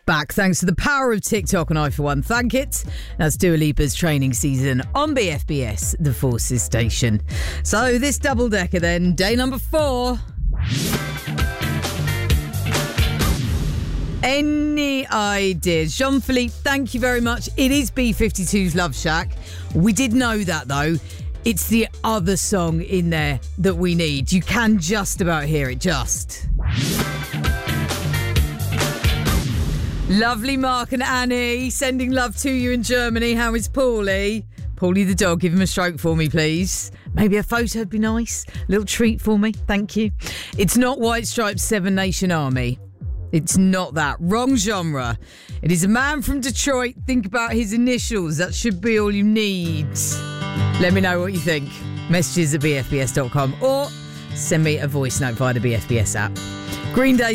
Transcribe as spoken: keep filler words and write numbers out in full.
Back thanks to the power of TikTok, and I for one thank it. That's Dua Lipa's training season on B F B S, the Forces station. So this double decker then, day number four. Any ideas? Jean-Philippe, thank you very much. It is B fifty-two's Love Shack. We did know that though. It's the other song in there that we need. You can just about hear it, just. Lovely Mark and Annie, sending love to you in Germany. How is Paulie? Paulie the dog, give him a stroke for me, please. Maybe a photo would be nice. A little treat for me, thank you. It's not White Stripes' Seven Nation Army. It's not that. Wrong genre. It is a man from Detroit. Think about his initials. That should be all you need. Let me know what you think. Messages at b f b s dot com or send me a voice note via the B F B S app. Green Day.